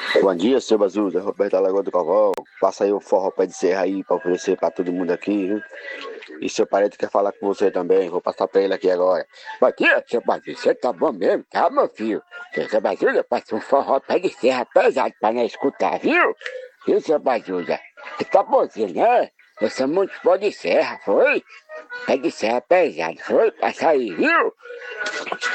Bom dia, seu Bazuza, Roberto da Lagoa do Covó. Passa aí um forró pé de serra aí pra oferecer pra todo mundo aqui, viu? E seu parente quer falar com você também, vou passar pra ele aqui agora. Bom dia, seu Bazuza, você tá bom mesmo? Tá, meu filho? Seu Bazuza, passa um forró pé de serra pesado pra nós escutar, viu? Viu, seu Bazuza? Você tá bonzinho, né? Você é muito pó de serra, foi? Pé de serra pesado, foi? Passa aí, viu?